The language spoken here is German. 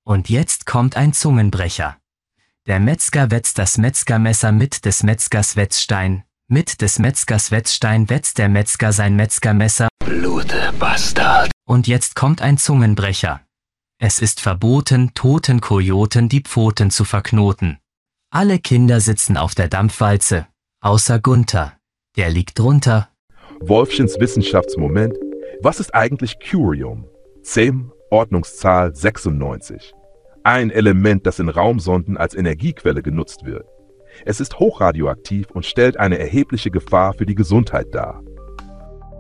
Und jetzt kommt ein Zungenbrecher. Der Metzger wetzt das Metzgermesser mit des Metzgers Wetzstein. Mit des Metzgers Wetzstein wetzt der Metzger sein Metzgermesser. Blutbastard. Und jetzt kommt ein Zungenbrecher. Es ist verboten, toten Kojoten die Pfoten zu verknoten. Alle Kinder sitzen auf der Dampfwalze, außer Gunther. Der liegt drunter. Wolfchens Wissenschaftsmoment. Was ist eigentlich Curium? CEM, Ordnungszahl 96. Ein Element, das in Raumsonden als Energiequelle genutzt wird. Es ist hochradioaktiv und stellt eine erhebliche Gefahr für die Gesundheit dar.